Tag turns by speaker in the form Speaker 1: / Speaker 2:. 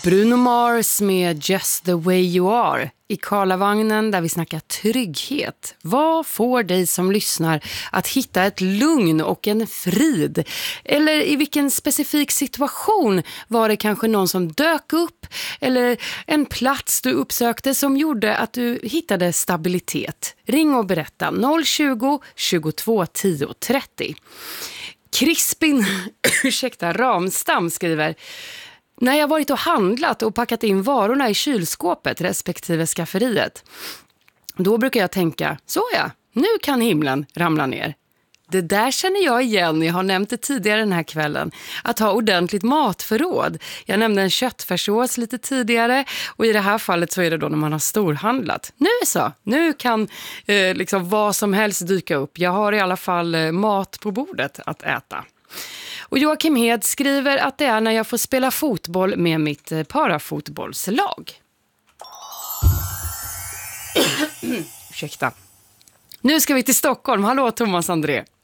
Speaker 1: Bruno Mars med Just the way you are i Karlavagnen där vi snackar trygghet. Vad får dig som lyssnar att hitta ett lugn och en frid? Eller i vilken specifik situation var det kanske någon som dök upp eller en plats du uppsökte som gjorde att du hittade stabilitet? Ring och berätta 020 22 10 30. Crispin Ramstam skriver: när jag varit och handlat och packat in varorna i kylskåpet respektive skafferiet, då brukar jag tänka, så ja, nu kan himlen ramla ner. Det där känner jag igen, jag har nämnt det tidigare den här kvällen, att ha ordentligt matförråd. Jag nämnde en köttfärssås lite tidigare och i det här fallet så är det då när man har storhandlat. Nu kan liksom vad som helst dyka upp. Jag har i alla fall mat på bordet att äta. Och Joakim Hed skriver att det är när jag får spela fotboll med mitt parafotbollslag. Ursäkta. Nu ska vi till Stockholm. Hallå Thomas André.